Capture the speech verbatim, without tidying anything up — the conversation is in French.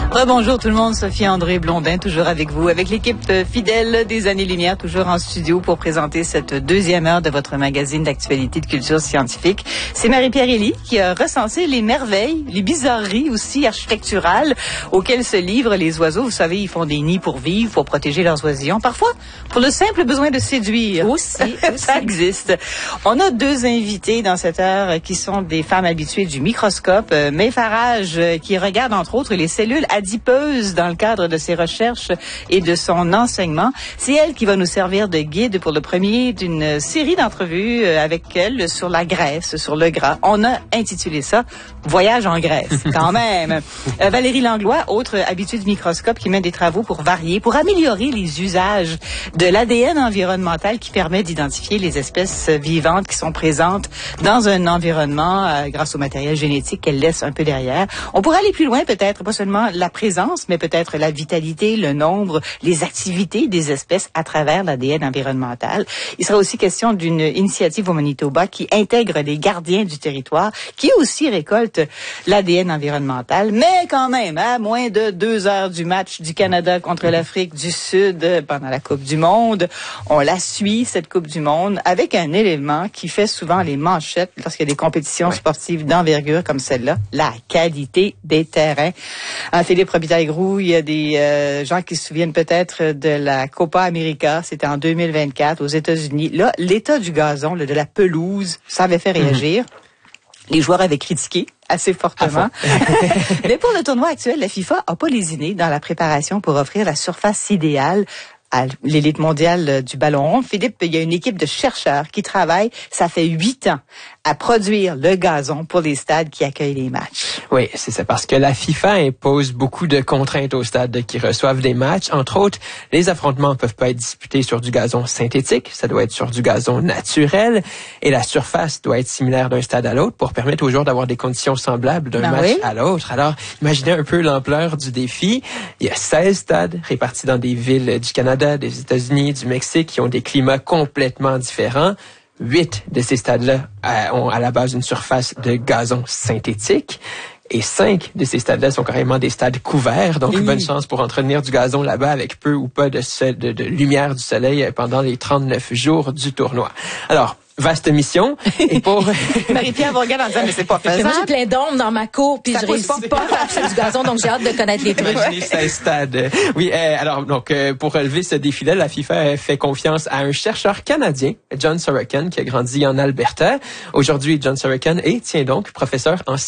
Rebonjour tout le monde, Sophie André Blondin, toujours avec vous, avec l'équipe fidèle des Années-Lumière, toujours en studio pour présenter cette deuxième heure de votre magazine d'actualité de culture scientifique. C'est Marie-Pierre Elie qui a recensé les merveilles, les bizarreries aussi architecturales auxquelles se livrent les oiseaux. Vous savez, ils font des nids pour vivre, pour protéger leurs oisillons, parfois pour le simple besoin de séduire. Aussi, aussi. Ça existe. On a deux invités dans cette heure qui sont des femmes habituées du microscope. May Farage, qui regarde entre autres les cellules adipeuse dans le cadre de ses recherches et de son enseignement. C'est elle qui va nous servir de guide pour le premier d'une série d'entrevues avec elle sur la graisse, sur le gras. On a intitulé ça « Voyage en Grèce », quand même. Euh, Valérie Langlois, autre habituée du microscope qui mène des travaux pour varier, pour améliorer les usages de l'A D N environnemental qui permet d'identifier les espèces vivantes qui sont présentes dans un environnement euh, grâce au matériel génétique qu'elle laisse un peu derrière. On pourrait aller plus loin peut-être, pas seulement la présence, mais peut-être la vitalité, le nombre, les activités des espèces à travers l'A D N environnemental. Il sera aussi question d'une initiative au Manitoba qui intègre les gardiens du territoire, qui aussi récolte l'A D N environnemental, mais quand même, à moins de deux heures du match du Canada contre l'Afrique du Sud pendant la Coupe du Monde, on la suit, cette Coupe du Monde, avec un élément qui fait souvent les manchettes lorsqu'il y a des compétitions ouais. sportives d'envergure comme celle-là, la qualité des terrains. En Philippe Robitaille-Groux, il y a des euh, gens qui se souviennent peut-être de la Copa América, c'était en deux mille vingt-quatre aux États-Unis. Là, l'état du gazon, là, de la pelouse, ça avait fait réagir. Mm-hmm. Les joueurs avaient critiqué assez fortement. Mais pour le tournoi actuel, la FIFA a pas lésiné dans la préparation pour offrir la surface idéale à l'élite mondiale du ballon rond. Philippe, il y a une équipe de chercheurs qui travaille, ça fait huit ans, à produire le gazon pour les stades qui accueillent les matchs. Oui, c'est ça, parce que la FIFA impose beaucoup de contraintes aux stades qui reçoivent des matchs. Entre autres, les affrontements peuvent pas être disputés sur du gazon synthétique, ça doit être sur du gazon naturel, et la surface doit être similaire d'un stade à l'autre pour permettre aux joueurs d'avoir des conditions semblables d'un ben match oui. à l'autre. Alors, imaginez un peu l'ampleur du défi. Il y a seize stades répartis dans des villes du Canada, des États-Unis, du Mexique, qui ont des climats complètement différents. Huit de ces stades-là ont à la base une surface de gazon synthétique. Et cinq de ces stades-là sont carrément des stades couverts. Donc, oui. bonne chance pour entretenir du gazon là-bas avec peu ou pas de, de, de lumière du soleil pendant les trente-neuf jours du tournoi. Alors, vaste mission. Et pour Marie-Pierre vous regarde en disant mais c'est pas faisable. Moi j'ai plein d'ombre dans ma cour puis je réussis pas à faire du gazon donc j'ai hâte de connaître les trucs. Imaginez seize stades. Oui, euh, alors donc euh, pour relever ce défi-là, la FIFA fait confiance à un chercheur canadien, John Sorokin, qui a grandi en Alberta. Aujourd'hui, John Sorokin est, tiens donc, professeur en